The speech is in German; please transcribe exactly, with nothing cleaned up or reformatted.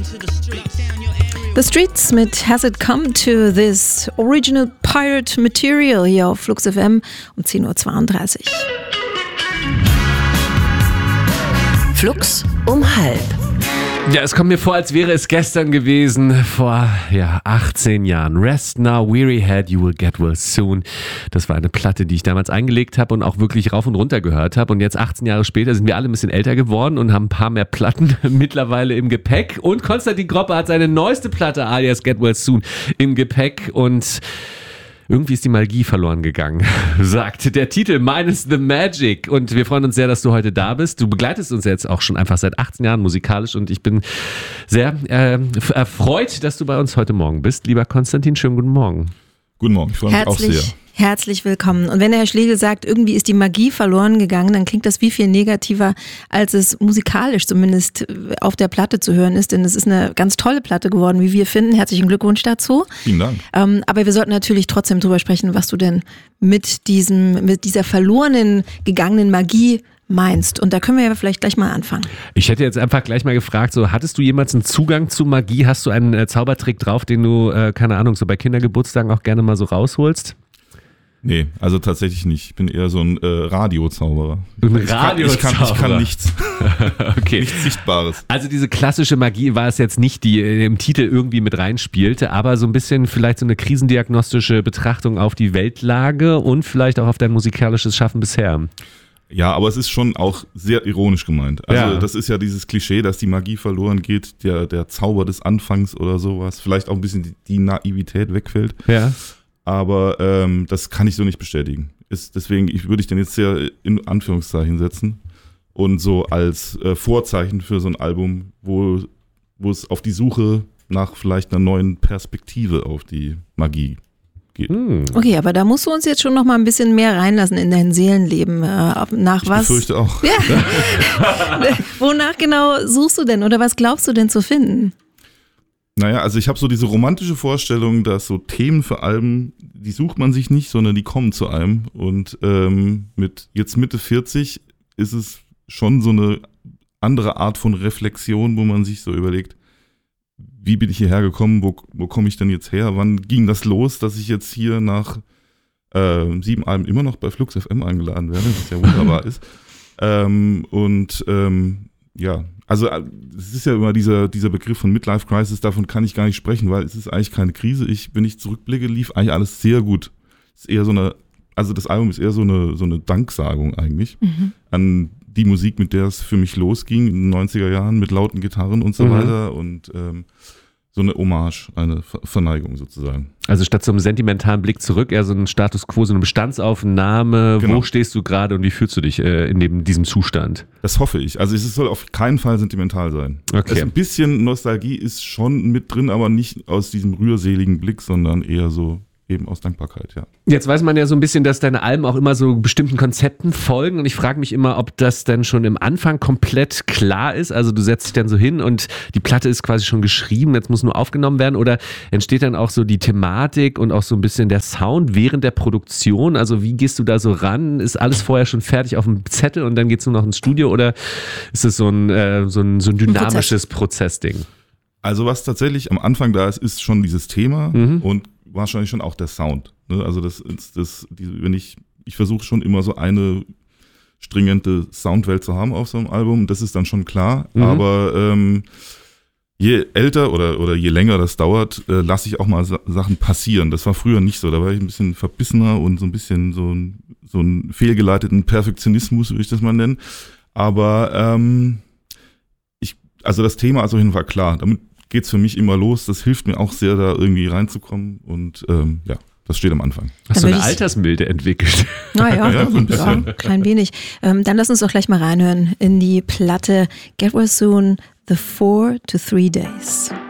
The Streets mit Has It Come to This Original Pirate Material hier auf Flux F M um zehn Uhr zweiunddreißig. Flux um halb. Ja, es kommt mir vor, als wäre es gestern gewesen, vor ja, achtzehn Jahren. Rest Now, Weary Head, You Will Get Well Soon. Das war eine Platte, die ich damals eingelegt habe und auch wirklich rauf und runter gehört habe. Und jetzt achtzehn Jahre später sind wir alle ein bisschen älter geworden und haben ein paar mehr Platten mittlerweile im Gepäck. Und Konstantin Groppe hat seine neueste Platte, alias Get Well Soon, im Gepäck. Und irgendwie ist die Magie verloren gegangen, sagt der Titel meines The Magic. Und wir freuen uns sehr, dass du heute da bist. Du begleitest uns jetzt auch schon einfach seit achtzehn Jahren musikalisch und ich bin sehr äh, erfreut, dass du bei uns heute Morgen bist. Lieber Konstantin, schönen guten Morgen. Guten Morgen, ich freue mich auch sehr. Herzlich willkommen. Und wenn der Herr Schlegel sagt, irgendwie ist die Magie verloren gegangen, dann klingt das wie viel negativer, als es musikalisch zumindest auf der Platte zu hören ist. Denn es ist eine ganz tolle Platte geworden, wie wir finden. Herzlichen Glückwunsch dazu. Vielen Dank. Ähm, aber wir sollten natürlich trotzdem drüber sprechen, was du denn mit diesem, mit dieser verlorenen, gegangenen Magie meinst. Und da können wir ja vielleicht gleich mal anfangen. Ich hätte jetzt einfach gleich mal gefragt, so hattest du jemals einen Zugang zu Magie? Hast du einen äh, Zaubertrick drauf, den du, äh, keine Ahnung, so bei Kindergeburtstagen auch gerne mal so rausholst? Nee, also tatsächlich nicht. Ich bin eher so ein äh, Radiozauberer. Ein ich, kann, ich, kann, ich kann nichts. Okay. Nichts Sichtbares. Also diese klassische Magie war es jetzt nicht, die im Titel irgendwie mit reinspielte, aber so ein bisschen vielleicht so eine krisendiagnostische Betrachtung auf die Weltlage und vielleicht auch auf dein musikalisches Schaffen bisher. Ja, aber es ist schon auch sehr ironisch gemeint. Also ja. Das ist ja dieses Klischee, dass die Magie verloren geht, der, der Zauber des Anfangs oder sowas. Vielleicht auch ein bisschen die, die Naivität wegfällt. Ja. Aber ähm, das kann ich so nicht bestätigen. Ist, deswegen ich, würde ich den jetzt sehr in Anführungszeichen setzen und so als äh, Vorzeichen für so ein Album, wo, wo es auf die Suche nach vielleicht einer neuen Perspektive auf die Magie geht. Hm. Okay, aber da musst du uns jetzt schon noch mal ein bisschen mehr reinlassen in dein Seelenleben. Äh, nach ich was? Ich befürchte auch. Ja. Wonach genau suchst du denn oder was glaubst du denn zu finden? Naja, also ich habe so diese romantische Vorstellung, dass so Themen für Alben, die sucht man sich nicht, sondern die kommen zu einem. Und ähm, mit jetzt Mitte vierzig ist es schon so eine andere Art von Reflexion, wo man sich so überlegt, wie bin ich hierher gekommen, wo, wo komme ich denn jetzt her, wann ging das los, dass ich jetzt hier nach äh, sieben Alben immer noch bei Flux F M eingeladen werde, was ja wunderbar ist. Ähm, und ähm, ja, also es ist ja immer dieser, dieser Begriff von Midlife Crisis, davon kann ich gar nicht sprechen, weil es ist eigentlich keine Krise. Ich, wenn ich zurückblicke, lief eigentlich alles sehr gut. Es ist eher so eine, also das Album ist eher so eine, so eine Danksagung eigentlich mhm. an die Musik, mit der es für mich losging in den neunziger Jahren mit lauten Gitarren und so mhm. weiter und ähm, so eine Hommage, eine Verneigung sozusagen. Also statt so einem sentimentalen Blick zurück, eher so ein Status Quo, so eine Bestandsaufnahme. Genau. Wo stehst du gerade und wie fühlst du dich äh, in dem, diesem Zustand? Das hoffe ich. Also es soll auf keinen Fall sentimental sein. Okay. Also ein bisschen Nostalgie ist schon mit drin, aber nicht aus diesem rührseligen Blick, sondern eher so eben aus Dankbarkeit, ja. Jetzt weiß man ja so ein bisschen, dass deine Alben auch immer so bestimmten Konzepten folgen und ich frage mich immer, ob das dann schon im Anfang komplett klar ist, also du setzt dich dann so hin und die Platte ist quasi schon geschrieben, jetzt muss nur aufgenommen werden oder entsteht dann auch so die Thematik und auch so ein bisschen der Sound während der Produktion, also wie gehst du da so ran, ist alles vorher schon fertig auf dem Zettel und dann geht's nur noch ins Studio oder ist es so ein, äh, so ein, so ein dynamisches Prozessding? Also was tatsächlich am Anfang da ist, ist schon dieses Thema mhm. und wahrscheinlich schon auch der Sound. Ne? Also das ist das, die, wenn ich, ich versuche schon immer so eine stringente Soundwelt zu haben auf so einem Album, das ist dann schon klar. Mhm. Aber ähm, je älter oder, oder je länger das dauert, äh, lasse ich auch mal Sa- Sachen passieren. Das war früher nicht so. Da war ich ein bisschen verbissener und so ein bisschen so ein, so einen fehlgeleiteten Perfektionismus, würde ich das mal nennen. Aber ähm, ich, also das Thema ist auf jeden Fall klar. Damit geht's für mich immer los. Das hilft mir auch sehr, da irgendwie reinzukommen. Und ähm, ja, das steht am Anfang. Hast du eine Altersmilde entwickelt? Naja, ja, so ein bisschen. Ja, klein wenig. Ähm, dann lass uns doch gleich mal reinhören in die Platte Get Well Soon, The Four to Three Days.